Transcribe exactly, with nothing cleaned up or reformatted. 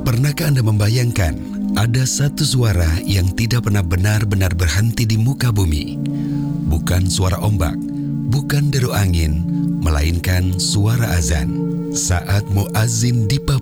Pernahkah Anda membayangkan ada satu suara yang tidak pernah benar-benar berhenti di muka bumi? Bukan suara ombak, bukan deru angin, melainkan suara azan. Saat muazzin di